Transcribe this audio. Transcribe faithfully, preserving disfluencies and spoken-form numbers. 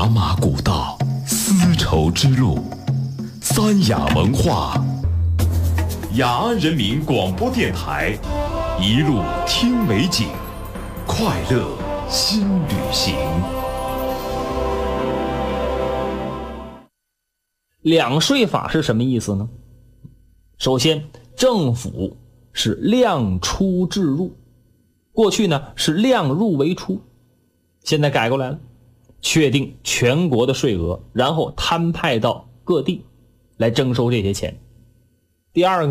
茶马古道，丝绸之路，三雅文化，雅安人民广播电台，一路听美景，快乐新旅行。 两税法是什么意思呢？首先，政府是量出制入，过去呢是量入为出，现在改过来了，确定全国的税额，然后摊派到各地来征收这些钱。第二个